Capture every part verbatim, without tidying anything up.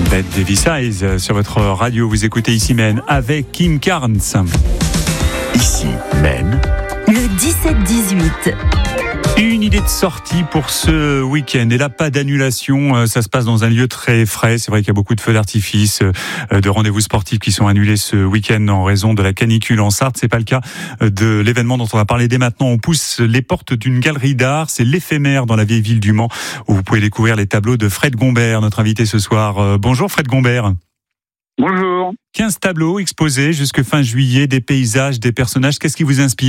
Bette Davis Eyes sur votre radio. Vous écoutez Ici Maine avec Kim Carnes. Ici Maine. Le dix-sept dix-huit. Une idée de sortie pour ce week-end. Et là, pas d'annulation. Ça se passe dans un lieu très frais. C'est vrai qu'il y a beaucoup de feux d'artifice, de rendez-vous sportifs qui sont annulés ce week-end en raison de la canicule en Sarthe. C'est pas le cas de l'événement dont on va parler dès maintenant. On pousse les portes d'une galerie d'art. C'est l'éphémère dans la vieille ville du Mans où vous pouvez découvrir les tableaux de Fred Gombert, notre invité ce soir. Bonjour Fred Gombert. Bonjour. quinze tableaux exposés jusque fin juillet, des paysages, des personnages. Qu'est-ce qui vous inspire ?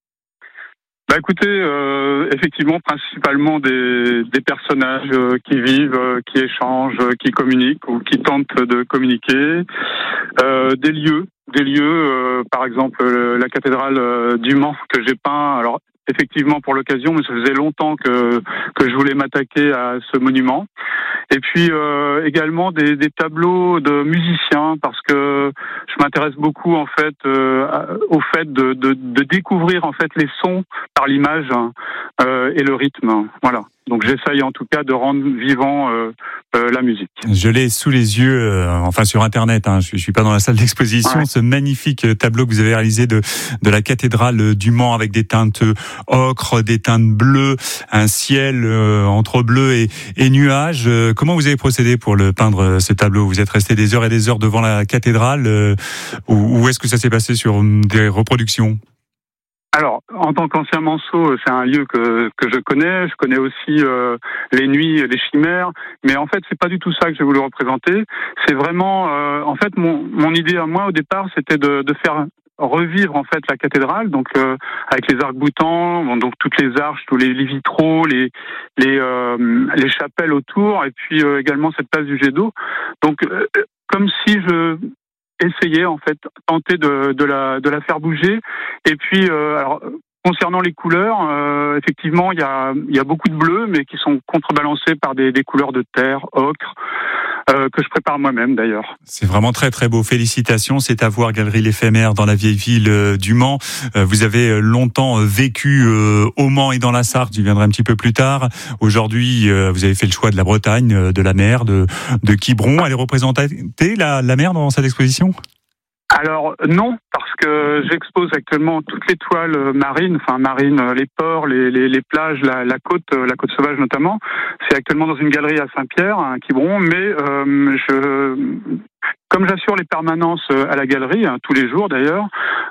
Bah écoutez, euh, effectivement, principalement des, des personnages euh, qui vivent, euh, qui échangent, euh, qui communiquent ou qui tentent de communiquer. Euh, des lieux, des lieux, euh, par exemple euh, la cathédrale euh, du Mans que j'ai peint. Alors effectivement pour l'occasion, mais ça faisait longtemps que que je voulais m'attaquer à ce monument. Et puis euh, également des, des tableaux de musiciens parce que je m'intéresse beaucoup en fait euh, au fait de, de, de découvrir en fait les sons par l'image euh, et le rythme. Voilà. Donc j'essaye en tout cas de rendre vivant euh, euh, la musique. Je l'ai sous les yeux, euh, enfin sur Internet, hein, je, je suis pas dans la salle d'exposition, ouais. Ce magnifique tableau que vous avez réalisé de, de la cathédrale du Mans avec des teintes ocre, des teintes bleues, un ciel euh, entre bleu et, et nuages. Euh, comment vous avez procédé pour le peindre, ce tableau ? Vous êtes resté des heures et des heures devant la cathédrale euh, ou, ou est-ce que ça s'est passé sur des reproductions ? Alors, en tant qu'ancien manceau, c'est un lieu que que je connais. Je connais aussi euh, les nuits, les chimères. Mais en fait, c'est pas du tout ça que j'ai voulu représenter. C'est vraiment, euh, en fait, mon mon idée à moi au départ, c'était de de faire revivre en fait la cathédrale, donc euh, avec les arcs-boutants, bon, donc toutes les arches, tous les, les vitraux, les les euh, les chapelles autour, et puis euh, également cette place du jet d'eau. Donc, euh, comme si je essayer en fait tenter de, de la de la faire bouger et puis euh, alors concernant les couleurs euh, effectivement il y a il y a beaucoup de bleus mais qui sont contrebalancés par des, des couleurs de terre ocre euh, que je prépare moi-même d'ailleurs. C'est vraiment très très beau, félicitations. C'est à voir, Galerie l'éphémère dans la vieille ville euh, du Mans. Euh, vous avez longtemps vécu euh, au Mans et dans la Sarthe, j'y viendrai un petit peu plus tard. Aujourd'hui euh, vous avez fait le choix de la Bretagne, de la mer, de, de Quiberon. Elle est représentée la, la mer dans cette exposition ? Alors non, parce que j'expose actuellement toutes les toiles marines, enfin marines, les ports, les, les, les plages, la, la côte, la côte sauvage notamment. C'est actuellement dans une galerie à Saint-Pierre, à Quiberon, mais euh, je, comme j'assure les permanences à la galerie, hein, tous les jours d'ailleurs,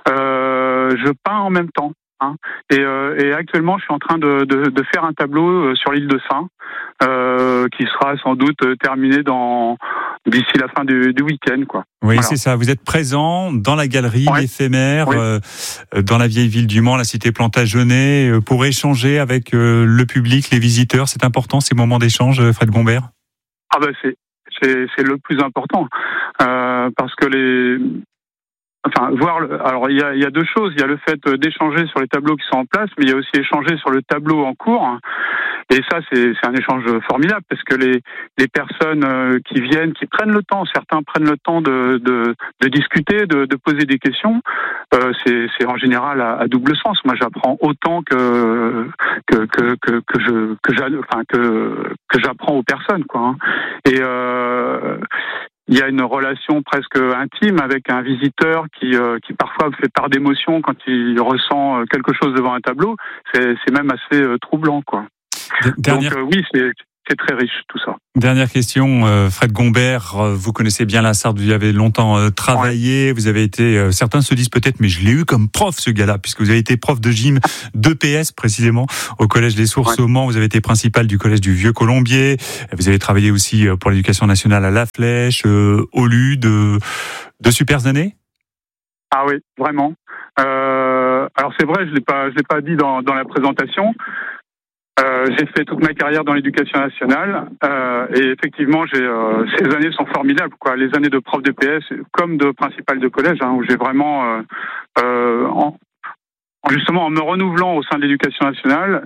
euh, je peins en même temps. Hein. Et, euh, et actuellement, je suis en train de, de, de faire un tableau sur l'île de Sein, euh, qui sera sans doute terminé dans d'ici la fin du, du week-end, quoi. Oui, voilà. C'est ça. Vous êtes présent dans la galerie ouais. éphémère, oui. euh, dans la vieille ville du Mans, la cité Plantagenet, euh, pour échanger avec euh, le public, les visiteurs. C'est important ces moments d'échange, Fred Gombert ? Ah ben c'est c'est c'est le plus important euh, parce que les Enfin, voir. Le, alors, il y a, il y a deux choses. Il y a le fait d'échanger sur les tableaux qui sont en place, mais il y a aussi échanger sur le tableau en cours. Et ça, c'est, c'est un échange formidable parce que les, les personnes qui viennent, qui prennent le temps, certains prennent le temps de, de, de discuter, de, de poser des questions. Euh, c'est, c'est en général à, à double sens. Moi, j'apprends autant que que que que, que je que j'a, enfin que que j'apprends aux personnes, quoi. Hein. Et euh, il y a une relation presque intime avec un visiteur qui, euh, qui parfois fait part d'émotion quand il ressent quelque chose devant un tableau. C'est, c'est même assez euh, troublant, quoi. Dernière... Donc euh, oui, c'est, c'est très riche tout ça. Dernière question, euh, Fred Gombert, euh, vous connaissez bien la Sarthe, vous y avez longtemps euh, travaillé, ouais. Vous avez été, euh, certains se disent peut-être, mais je l'ai eu comme prof ce gars-là, puisque vous avez été prof de gym d'E P S précisément au Collège des Sources ouais. au Mans, vous avez été principal du Collège du Vieux Colombier, vous avez travaillé aussi pour l'Éducation nationale à La Flèche, euh, au L U, de, de super années. Ah oui, vraiment. Euh, alors c'est vrai, je l'ai pas, je l'ai pas dit dans, dans la présentation. Euh, j'ai fait toute ma carrière dans l'éducation nationale euh, et effectivement, j'ai, euh, ces années sont formidables, quoi. Les années de prof d'E P S comme de principal de collège, hein, où j'ai vraiment, euh, euh, en, justement, en me renouvelant au sein de l'éducation nationale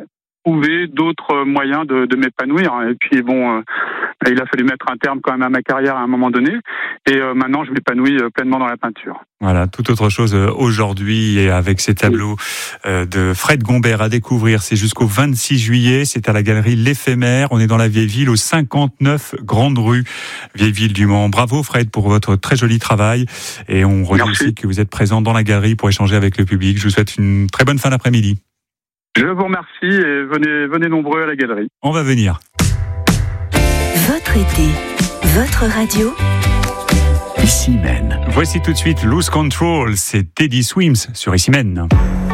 trouver d'autres moyens de, de m'épanouir. Et puis bon, euh, il a fallu mettre un terme quand même à ma carrière à un moment donné. Et euh, maintenant, je m'épanouis pleinement dans la peinture. Voilà, tout autre chose aujourd'hui et avec ces tableaux de Fred Gombert à découvrir. C'est jusqu'au vingt-six juillet. C'est à la galerie L'Éphémère. On est dans la vieille ville au cinquante-neuf Grande Rue, vieille ville du Mans. Bravo Fred pour votre très joli travail. Et on redit aussi que vous êtes présent dans la galerie pour échanger avec le public. Je vous souhaite une très bonne fin d'après-midi. Je vous remercie et venez, venez nombreux à la galerie. On va venir. Votre été, votre radio. Ici Maine. Voici tout de suite Lose Control, c'est Teddy Swims sur Ici Maine.